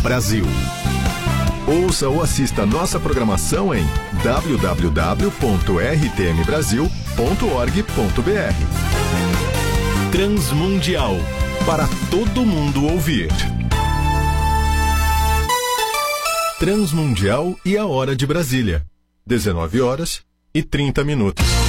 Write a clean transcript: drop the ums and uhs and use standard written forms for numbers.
Brasil. Ouça ou assista nossa programação em www.rtmbrasil.org.br. Transmundial, para todo mundo ouvir. Transmundial e a hora de Brasília, 19h30.